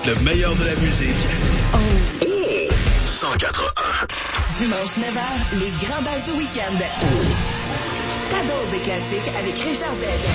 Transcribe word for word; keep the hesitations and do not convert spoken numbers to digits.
Le meilleur de la musique. Oh. cent quatre un. Dimanche neuf heures, les grands bals du week-end. Ta dose de classique avec Richard Z.